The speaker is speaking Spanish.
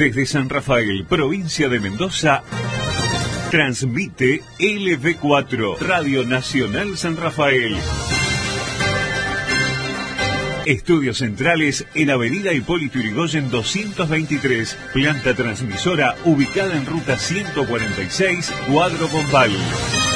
Desde San Rafael, provincia de Mendoza, transmite LV4, Radio Nacional San Rafael. Estudios centrales en Avenida Hipólito Yrigoyen 223, planta transmisora ubicada en ruta 146, Cuadro Bombal.